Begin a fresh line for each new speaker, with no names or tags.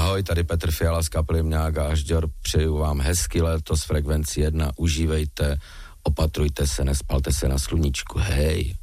Ahoj, tady Petr Fiala z kapely Mňák a Žďor, přeju vám hezký léto z Frekvenci 1, užívejte, opatrujte se, nespalte se na sluníčku, hej.